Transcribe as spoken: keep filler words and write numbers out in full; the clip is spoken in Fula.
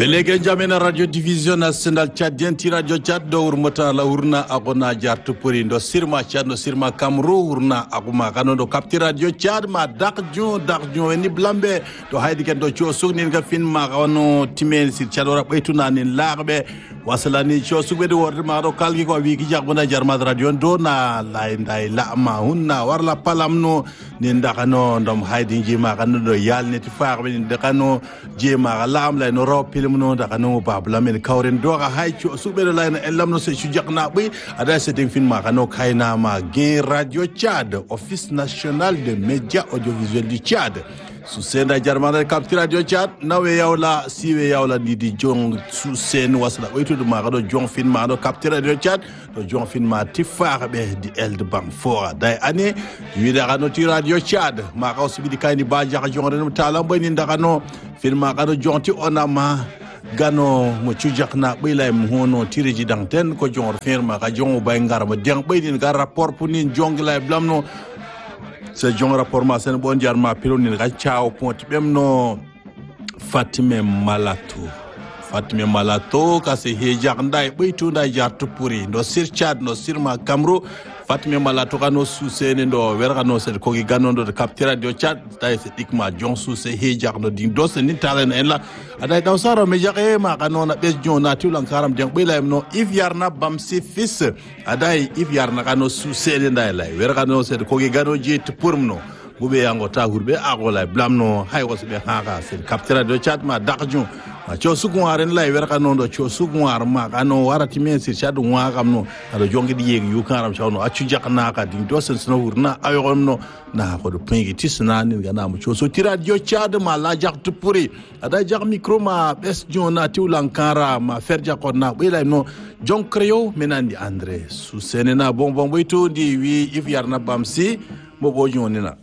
Belege jamena radio division national Tchadien ti radio Tchad do urmata la urna agona jartu puri ndo sirma Tchad no sirma Cameroun urna aguma kano do kapti radio Tchad ma dakjo dakjo eni blambe to haydi ken do cho sugni ga fin ma wono timen sir Tchad ora baytuna nin lagbe wasalani cho sugbe do worde ma do kalgi ko wi ki jagona jarma radio do na lay nday la ma hunna warla palamno nin dakano ndom haydi jima kano do yalne ti faarbe nin dakano jima lam lay no ro pilmuno dakano babla men kawren do ga haycho sugbe do lay na elamno se chujakna bi ada se tin fin ma kano kayna ma gen radio Tchad office national de médias audiovisuels du Tchad su senda jarmana kapti radio Tchad nawe yawla siwe yawla didi jong su sen wasla waytu do ma do jong fin ma do kapti radio Tchad do jong fin ma tifar be di eld bang fora day ane wiida gano ti radio Tchad ma ko sibi di kayni ba jaxa jong ren tala boy ni ndagano fin ma gano jong ti onama gano mo chujakna bilay mo hono tiriji dangten ko jong firma ka jong bay ngar ma deng bay din gar rapport punin jong lay blamno se jong rapport ma sen bon jar ma piloni ga chao point bemno Fatime Malato Fatime Malato ka se hejak nday baytu nday jartu puri ndo sir Tchad no sirma Cameroun Fatime Malato kano susene ndo wergano se ko gi ganondo de capture radio Tchad tay se dikma jong suse hejak no din do se ni talen en la aday daw saro me jake ma kanona bes jona tulan karam deng belayem no if yarna bamsi fils aday if yarna kano susene nday lay wergano se ko gi gano jit purmno bube yango ta hurbe agola blamno hay wasbe haka se capture radio Tchad ma dakju a cho sugunaren lay werka non do cho sugungar ma kano warati men sir Tchad wa kamno ado jongi di yegi yu karam chawno acu jakna ka din do sen sno hurna ayomno na ko do pengi tisna ni gana mo cho so ti radio Tchad ma la jak tu puri ada jak micro ma bes jona ti ulankara ma ferja ko na belay no jon creo menandi André su senena bonbon boyto di wi if yarna bamsi mo bo jonina